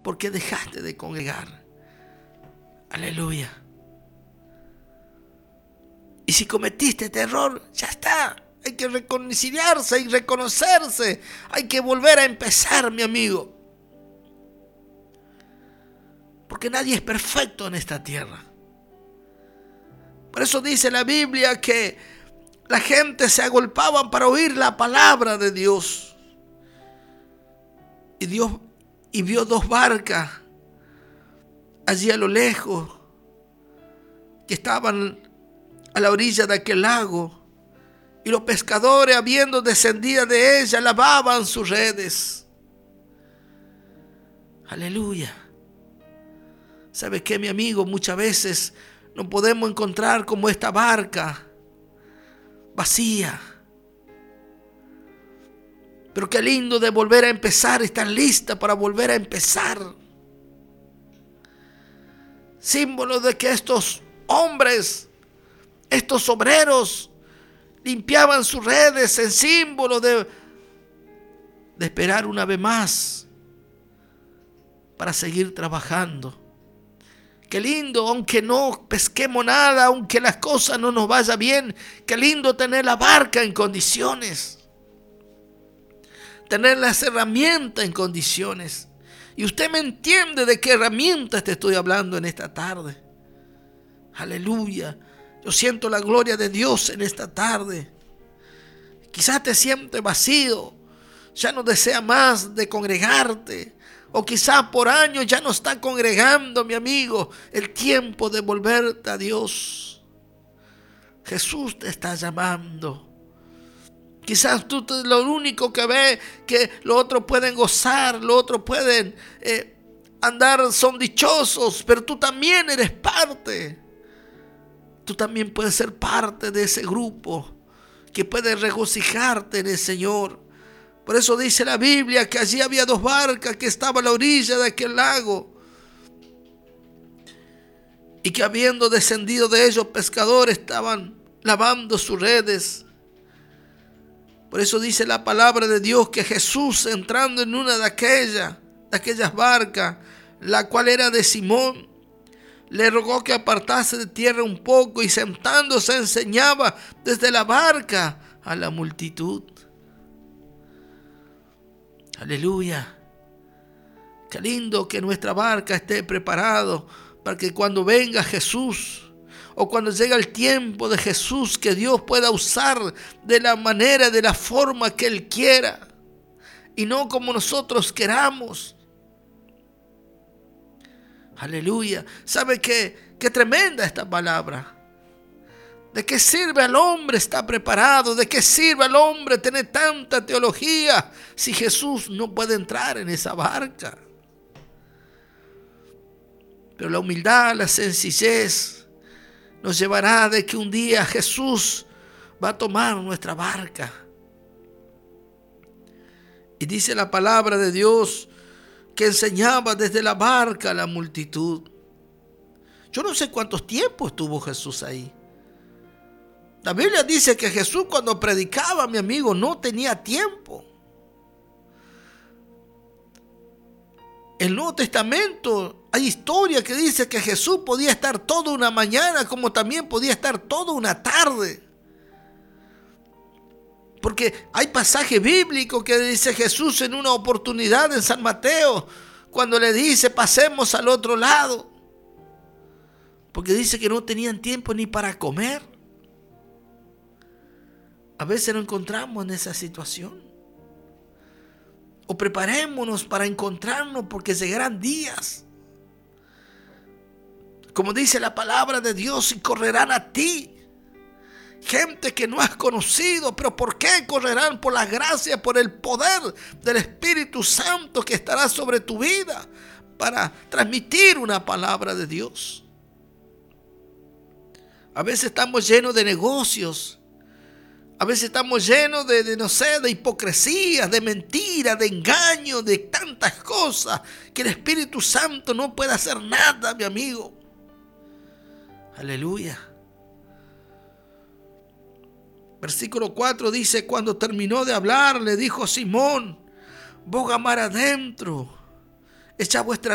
porque dejaste de congregar. Aleluya. Y si cometiste este error, ya está. Hay que reconciliarse y reconocerse. Hay que volver a empezar, mi amigo. Porque nadie es perfecto en esta tierra. Por eso dice la Biblia que la gente se agolpaban para oír la palabra de Dios. Y vio dos barcas allí a lo lejos que estaban a la orilla de aquel lago. Y los pescadores, habiendo descendido de ella, lavaban sus redes. Aleluya. ¿Sabe qué, mi amigo? Muchas veces nos podemos encontrar como esta barca vacía. Pero qué lindo de volver a empezar, estar lista para volver a empezar. Símbolo de que estos hombres, estos obreros, limpiaban sus redes en símbolo de esperar una vez más para seguir trabajando. Qué lindo, aunque no pesquemos nada, aunque las cosas no nos vayan bien, qué lindo tener la barca en condiciones, tener las herramientas en condiciones. Y usted me entiende de qué herramientas te estoy hablando en esta tarde. Aleluya. Yo siento la gloria de Dios en esta tarde. Quizás te sientes vacío, ya no desea más de congregarte. O quizás por años ya no está congregando, mi amigo. El tiempo de volverte a Dios. Jesús te está llamando. Quizás tú lo único que ves que los otros pueden gozar, los otros pueden andar, son dichosos, pero tú también eres parte. Tú también puedes ser parte de ese grupo que puede regocijarte en el Señor. Por eso dice la Biblia que allí había dos barcas que estaban a la orilla de aquel lago. Y que habiendo descendido de ellos pescadores estaban lavando sus redes. Por eso dice la palabra de Dios que Jesús, entrando en una de aquellas barcas, la cual era de Simón, le rogó que apartase de tierra un poco y sentándose enseñaba desde la barca a la multitud. Aleluya. Qué lindo que nuestra barca esté preparado para que cuando venga Jesús o cuando llegue el tiempo de Jesús, que Dios pueda usar de la manera, de la forma que Él quiera y no como nosotros queramos. Aleluya. ¿Sabe qué tremenda esta palabra? ¿De qué sirve al hombre estar preparado? ¿De qué sirve al hombre tener tanta teología si Jesús no puede entrar en esa barca? Pero la humildad, la sencillez nos llevará de que un día Jesús va a tomar nuestra barca. Y dice la palabra de Dios que enseñaba desde la barca a la multitud. Yo no sé cuántos tiempos estuvo Jesús ahí. La Biblia dice que Jesús cuando predicaba, mi amigo, no tenía tiempo. En el Nuevo Testamento hay historia que dice que Jesús podía estar toda una mañana como también podía estar toda una tarde. Porque hay pasaje bíblico que dice Jesús en una oportunidad en San Mateo, cuando le dice pasemos al otro lado. Porque dice que no tenían tiempo ni para comer. A veces nos encontramos en esa situación. O preparémonos para encontrarnos porque llegarán días. Como dice la palabra de Dios, y correrán a ti. Gente que no has conocido, pero ¿por qué correrán? Por la gracia, por el poder del Espíritu Santo que estará sobre tu vida para transmitir una palabra de Dios. A veces estamos llenos de negocios. A veces estamos llenos de hipocresía, de mentiras, de engaño, de tantas cosas que el Espíritu Santo no puede hacer nada, mi amigo. Aleluya. Versículo 4 dice, cuando terminó de hablar, le dijo a Simón, boga mar adentro, echad vuestra